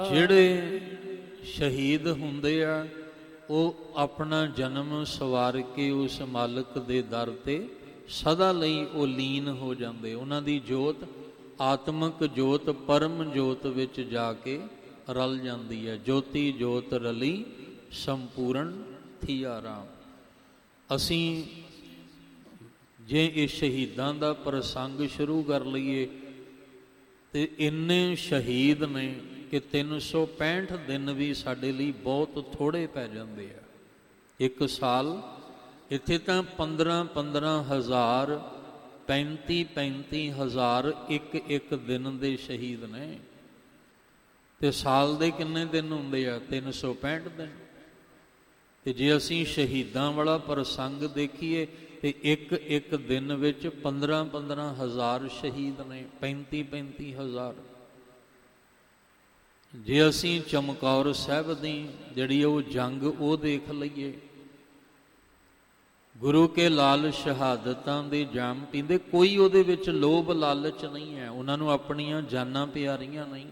ਜਿਹੜੇ ਸ਼ਹੀਦ ਹੁੰਦੇ ਆ ਉਹ ਆਪਣਾ ਜਨਮ ਸਵਾਰ ਕੇ ਉਸ ਮਾਲਕ ਦੇ ਦਰ ਤੇ ਸਦਾ ਲਈ ਉਹ ਲੀਨ ਹੋ ਜਾਂਦੇ। ਉਹਨਾਂ ਦੀ ਜੋਤ ਆਤਮਿਕ ਜੋਤ ਪਰਮ ਜੋਤ ਵਿੱਚ ਜਾ ਕੇ ਰਲ ਜਾਂਦੀ ਹੈ। ਜੋਤੀ ਜੋਤ ਰਲੀ ਸੰਪੂਰਨ ਥੀਆ ਰਾਮ। ਅਸੀਂ ਜੇ ਇਹ ਸ਼ਹੀਦਾਂ ਦਾ ਪ੍ਰਸੰਗ ਸ਼ੁਰੂ ਕਰ ਲਈਏ ਤੇ ਇੰਨੇ ਸ਼ਹੀਦ ਨੇ ਕਿ 365 ਦਿਨ ਵੀ ਸਾਡੇ ਲਈ ਬਹੁਤ ਥੋੜ੍ਹੇ ਪੈ ਜਾਂਦੇ ਆ। ਇੱਕ ਸਾਲ ਇੱਥੇ ਤਾਂ 15-15 ਹਜ਼ਾਰ 35-35 ਹਜ਼ਾਰ ਇੱਕ ਦਿਨ ਦੇ ਸ਼ਹੀਦ ਨੇ ਤੇ ਸਾਲ ਦੇ ਕਿੰਨੇ ਦਿਨ ਹੁੰਦੇ ਆ? 365 ਦਿਨ। ਤੇ ਜੇ ਅਸੀਂ ਸ਼ਹੀਦਾਂ ਵਾਲਾ ਪ੍ਰਸੰਗ ਦੇਖੀਏ ਤੇ ਇੱਕ ਦਿਨ ਵਿੱਚ 15-15 ਹਜ਼ਾਰ ਸ਼ਹੀਦ ਨੇ, 35-35 ਹਜ਼ਾਰ। ਜੇ ਅਸੀਂ ਚਮਕੌਰ ਸਾਹਿਬ ਦੀ ਜਿਹੜੀ ਉਹ ਜੰਗ ਉਹ ਦੇਖ ਲਈਏ, ਗੁਰੂ ਕੇ ਲਾਲ ਸ਼ਹਾਦਤਾਂ ਦੇ ਜਾਮ ਪੀਂਦੇ, ਕੋਈ ਉਹਦੇ ਵਿੱਚ ਲੋਭ ਲਾਲਚ ਨਹੀਂ ਹੈ, ਉਹਨਾਂ ਨੂੰ ਆਪਣੀਆਂ ਜਾਨਾਂ ਪਿਆਰੀਆਂ ਨਹੀਂ।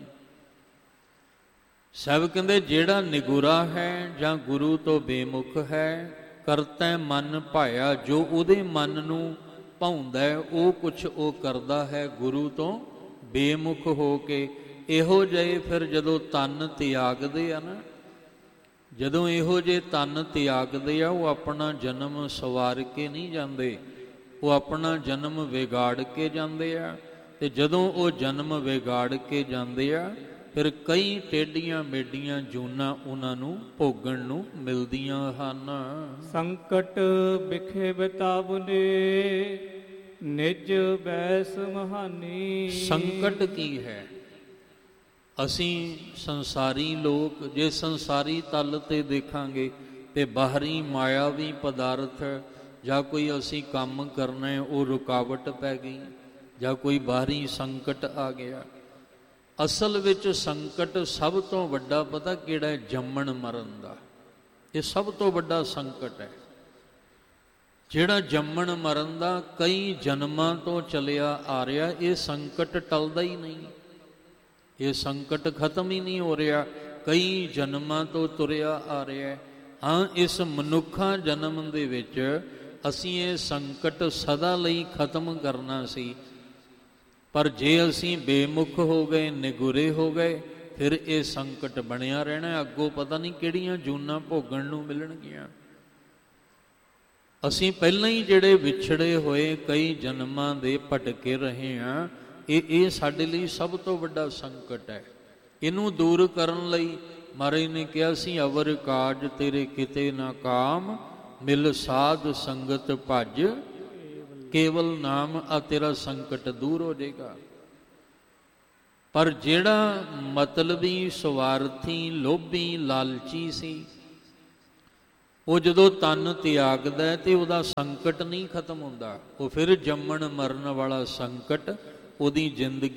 ਸਾਹਿਬ ਕਹਿੰਦੇ ਜਿਹੜਾ ਨਿਗੁਰਾ ਹੈ ਜਾਂ ਗੁਰੂ ਤੋਂ ਬੇਮੁਖ ਹੈ, ਕਰਤੈ ਮਨ ਭਾਇਆ, ਜੋ ਉਹਦੇ ਮਨ ਨੂੰ ਭਾਉਂਦਾ ਉਹ ਕੁਛ ਉਹ ਕਰਦਾ ਹੈ ਗੁਰੂ ਤੋਂ ਬੇਮੁਖ ਹੋ ਕੇ। ਇਹੋ ਜਿਹੇ ਫਿਰ ਜਦੋਂ ਤਨ ਤਿਆਗਦੇ ਆ ਨਾ, ਜਦੋਂ ਇਹੋ ਜਿਹੇ ਤਨ ਤਿਆਗਦੇ ਆ, ਉਹ ਆਪਣਾ ਜਨਮ ਸਵਾਰ ਕੇ ਨਹੀਂ ਜਾਂਦੇ, ਉਹ ਆਪਣਾ ਜਨਮ ਵਿਗਾੜ ਕੇ ਜਾਂਦੇ ਆ। ਤੇ ਜਦੋਂ ਉਹ ਜਨਮ ਵਿਗਾੜ ਕੇ ਜਾਂਦੇ ਆ ਫਿਰ ਕਈ ਟੇਢੀਆਂ ਮੇਢੀਆਂ ਜੂਨਾਂ ਉਹਨਾਂ ਨੂੰ ਭੋਗਣ ਨੂੰ ਮਿਲਦੀਆਂ ਹਨ। ਸੰਕਟ ਬਿਖੇ ਬਿਤਾਵਨੇ ਨਿਜ ਬੈਸ ਮਹਾਨੀ। ਸੰਕਟ ਕੀ ਹੈ? ਅਸੀਂ ਸੰਸਾਰੀ ਲੋਕ ਜੇ ਸੰਸਾਰੀ ਤਲ ਤੇ ਦੇਖਾਂਗੇ ਤੇ ਬਾਹਰੀ ਮਾਇਆਵੀ ਪਦਾਰਥ ਜਾਂ ਕੋਈ ਅਸੀਂ ਕੰਮ ਕਰਨਾ ਉਹ ਰੁਕਾਵਟ ਪੈ ਗਈ ਜਾਂ ਕੋਈ ਬਾਹਰੀ ਸੰਕਟ ਆ ਗਿਆ। ਅਸਲ ਵਿੱਚ ਸੰਕਟ ਸਭ ਤੋਂ ਵੱਡਾ ਪਤਾ ਕਿਹੜਾ ਹੈ? ਜੰਮਣ ਮਰਨ ਦਾ। ਇਹ ਸਭ ਤੋਂ ਵੱਡਾ ਸੰਕਟ ਹੈ, ਜਿਹੜਾ ਜੰਮਣ ਮਰਨ ਦਾ ਕਈ ਜਨਮਾਂ ਤੋਂ ਚੱਲਿਆ ਆ ਰਿਹਾ। ਇਹ ਸੰਕਟ ਟਲਦਾ ਹੀ ਨਹੀਂ, ਇਹ ਸੰਕਟ ਖਤਮ ਹੀ ਨਹੀਂ ਹੋ ਰਿਹਾ, ਕਈ ਜਨਮਾਂ ਤੋਂ ਤੁਰਿਆ ਆ ਰਿਹਾ। ਹਾਂ, ਇਸ ਮਨੁੱਖਾ ਜਨਮ ਦੇ ਵਿੱਚ ਅਸੀਂ ਇਹ ਸੰਕਟ ਸਦਾ ਲਈ ਖਤਮ ਕਰਨਾ ਸੀ, ਪਰ ਜੇ ਅਸੀਂ ਬੇਮੁਖ ਹੋ ਗਏ, ਨਿਗੁਰੇ ਹੋ ਗਏ, ਫਿਰ ਇਹ ਸੰਕਟ ਬਣਿਆ ਰਹਿਣਾ। ਅੱਗੋਂ ਪਤਾ ਨਹੀਂ ਕਿਹੜੀਆਂ ਜੂਨਾਂ ਭੋਗਣ ਨੂੰ ਮਿਲਣਗੀਆਂ। ਅਸੀਂ ਪਹਿਲਾਂ ਹੀ ਜਿਹੜੇ ਵਿਛੜੇ ਹੋਏ ਕਈ ਜਨਮਾਂ ਦੇ ਭਟਕੇ ਰਹੇ ਹਾਂ, ਇਹ ਸਾਡੇ ਲਈ ਸਭ ਤੋਂ ਵੱਡਾ ਸੰਕਟ ਹੈ। ਇਹਨੂੰ ਦੂਰ ਕਰਨ ਲਈ ਮਹਾਰਾਜ ਨੇ ਕਿਹਾ ਸੀ, ਅਵਰ ਕਾਜ ਤੇਰੇ ਕਿਤੇ ਨਾ ਕਾਮ, ਮਿਲ ਸਾਧ ਸੰਗਤ ਭਜ ਕੇਵਲ ਨਾਮ, ਆ ਤੇਰਾ ਸੰਕਟ ਦੂਰ ਹੋ ਜਾਏਗਾ। ਪਰ ਜਿਹੜਾ ਮਤਲਬੀ, ਸਵਾਰਥੀ, ਲੋਭੀ, ਲਾਲਚੀ ਸੀ, ਉਹ ਜਦੋਂ ਤਨ ਤਿਆਗਦਾ ਤੇ ਉਹਦਾ ਸੰਕਟ ਨਹੀਂ ਖਤਮ ਹੁੰਦਾ, ਉਹ ਫਿਰ ਜੰਮਣ ਮਰਨ ਵਾਲਾ ਸੰਕਟ ਉਹਦੀ ਜ਼ਿੰਦਗੀ